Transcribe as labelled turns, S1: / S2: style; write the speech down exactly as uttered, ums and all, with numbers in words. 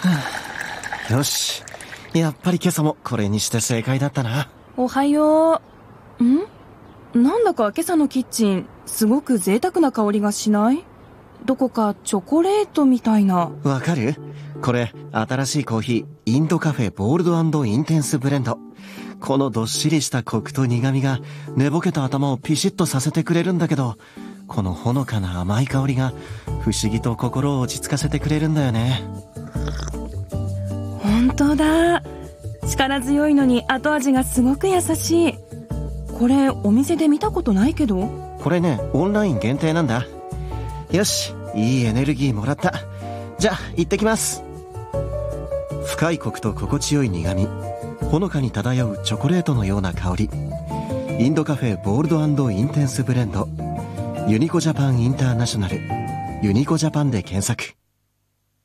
S1: よし、やっぱり今朝もこれにして正解だったな。
S2: おはよう。ん？なんだか今朝のキッチンすごく贅沢な香りがしない？どこかチョコレートみたいな。
S1: わかる？これ新しいコーヒー、インドカフェボールド&インテンスブレンド。このどっしりしたコクと苦味が寝ぼけた頭をピシッとさせてくれるんだけど、このほのかな甘い香りが不思議と心を落ち着かせてくれるんだよね。
S2: 本当だ。力強いのに後味がすごく優しい。これお店で見たことないけど。
S1: これね、オンライン限定なんだ。よし、いいエネルギーもらった。じゃあ行ってきます。深いコクと心地よい苦味、ほのかに漂うチョコレートのような香り。インドカフェボールド&インテンスブレンド、ユニコジャパンインターナショナル、ユニコジャパンで検索。